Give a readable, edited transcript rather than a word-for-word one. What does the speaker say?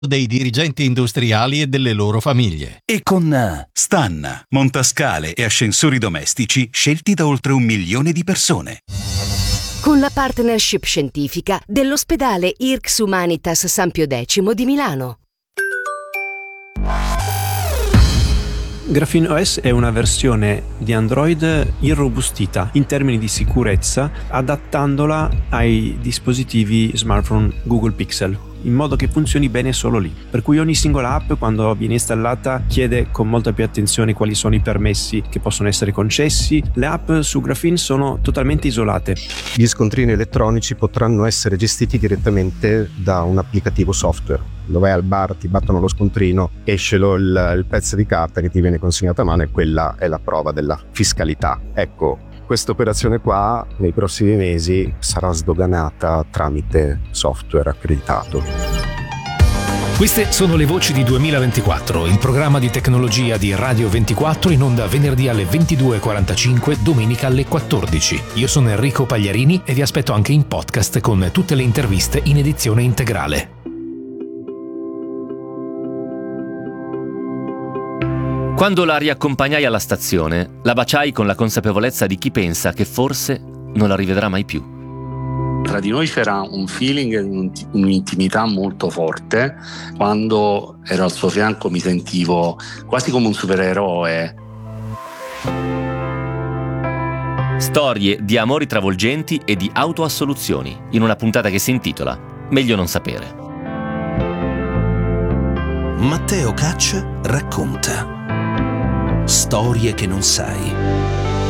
dei dirigenti industriali e delle loro famiglie. E con Stan, montascale e ascensori domestici scelti da oltre 1 milione di persone. Con la partnership scientifica dell'ospedale IRCS Humanitas San Pio X di Milano. Graphene OS è una versione di Android irrobustita in termini di sicurezza, adattandola ai dispositivi smartphone Google Pixel, in modo che funzioni bene solo lì. Per cui ogni singola app, quando viene installata, chiede con molta più attenzione quali sono i permessi che possono essere concessi. Le app su Graphene sono totalmente isolate. Gli scontrini elettronici potranno essere gestiti direttamente da un applicativo software. Dove vai al bar, ti battono lo scontrino, esce il pezzo di carta che ti viene consegnato a mano, e quella è la prova della fiscalità. Ecco, questa operazione qua nei prossimi mesi sarà sdoganata tramite software accreditato. Queste sono le voci di 2024, il programma di tecnologia di Radio 24, in onda venerdì alle 22:45, domenica alle 14. Io sono Enrico Pagliarini e vi aspetto anche in podcast con tutte le interviste in edizione integrale. Quando la riaccompagnai alla stazione, la baciai con la consapevolezza di chi pensa che forse non la rivedrà mai più. Tra di noi c'era un feeling, un'intimità molto forte. Quando ero al suo fianco mi sentivo quasi come un supereroe. Storie di amori travolgenti e di autoassoluzioni, in una puntata che si intitola Meglio non sapere. Matteo Caccia racconta storie che non sai.